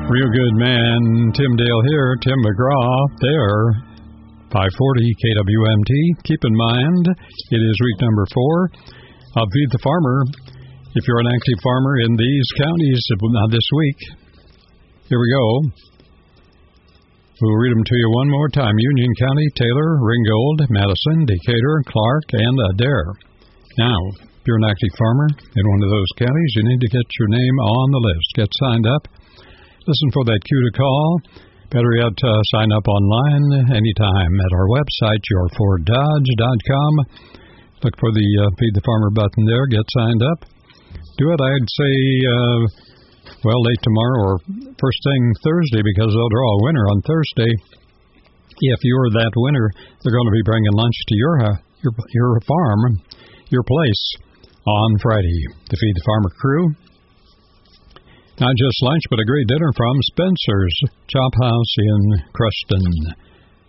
Real good man, Tim Dale here, Tim McGraw there, 540 KWMT. Keep in mind, it is week number 4 of Feed the Farmer. If you're an active farmer in these counties this week, here we go. We'll read them to you one more time. Union County, Taylor, Ringgold, Madison, Decatur, Clark, and Adair. Now, if you're an active farmer in one of those counties, you need to get your name on the list. Get signed up. Listen for that cue to call. Better yet, sign up online anytime at our website, yourforddodge.com. Look for the Feed the Farmer button there. Get signed up. Do it, I'd say, late tomorrow or first thing Thursday, because they'll draw a winner on Thursday. If you're that winner, they're going to be bringing lunch to your farm, your place, on Friday. The Feed the Farmer crew. Not just lunch, but a great dinner from Spencer's Chop House in Cruston.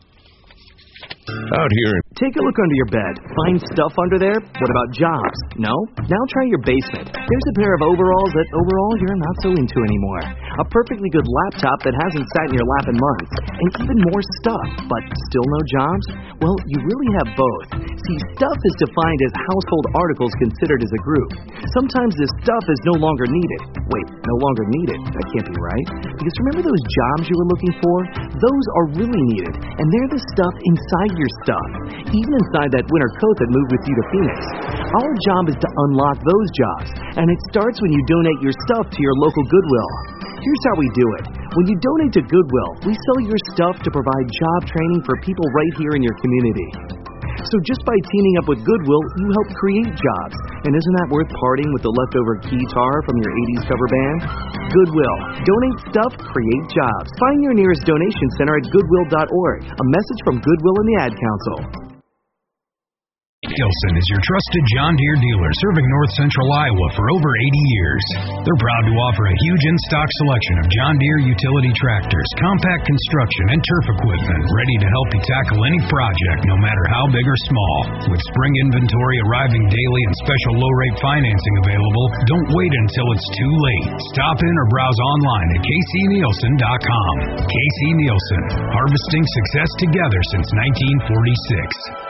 Out here. Take a look under your bed. Find stuff under there? What about jobs? No? Now try your basement. There's a pair of overalls that overall you're not so into anymore. A perfectly good laptop that hasn't sat in your lap in months. And even more stuff, but still no jobs? Well, you really have both. See, stuff is defined as household articles considered as a group. Sometimes this stuff is no longer needed. Wait, no longer needed? That can't be right. Because remember those jobs you were looking for? Those are really needed. And they're the stuff inside your stuff. Even inside that winter coat that moved with you to Phoenix. Our job is to unlock those jobs. And it starts when you donate your stuff to your local Goodwill. Here's how we do it. When you donate to Goodwill, we sell your stuff to provide job training for people right here in your community. So just by teaming up with Goodwill, you help create jobs. And isn't that worth parting with the leftover guitar from your 80s cover band? Goodwill. Donate stuff, create jobs. Find your nearest donation center at goodwill.org. A message from Goodwill and the Ad Council. Nielsen is your trusted John Deere dealer serving north central Iowa for over 80 years. They're proud to offer a huge in-stock selection of John Deere utility tractors, compact construction, and turf equipment ready to help you tackle any project, no matter how big or small. With spring inventory arriving daily and special low-rate financing available, don't wait until it's too late. Stop in or browse online at kcnielsen.com. KC Nielsen, harvesting success together since 1946.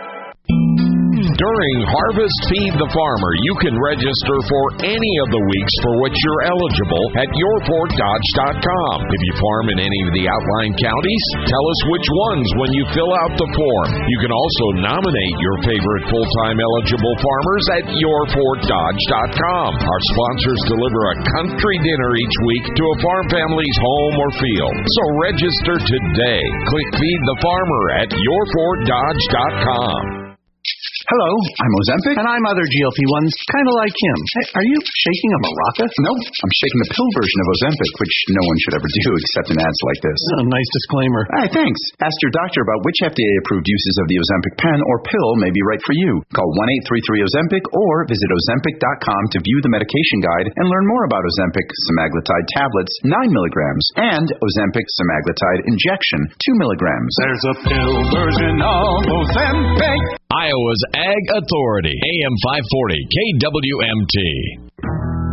During Harvest Feed the Farmer, you can register for any of the weeks for which you're eligible at yourforddodge.com. If you farm in any of the outlying counties, tell us which ones when you fill out the form. You can also nominate your favorite full-time eligible farmers at yourforddodge.com. Our sponsors deliver a country dinner each week to a farm family's home or field. So register today. Click Feed the Farmer at yourforddodge.com. Hello, I'm Ozempic, and I'm other GLP-1s, kind of like him. Hey, are you shaking a maraca? No, I'm shaking the pill version of Ozempic, which no one should ever do except in ads like this. Oh, nice disclaimer. Hey, thanks. Ask your doctor about which FDA-approved uses of the Ozempic pen or pill may be right for you. Call 1-833-OZEMPIC or visit Ozempic.com to view the medication guide and learn more about Ozempic semaglutide tablets, 9 milligrams, and Ozempic semaglutide injection, 2 milligrams. There's a pill version of Ozempic. Iowa's Ag Authority, AM 540, KWMT.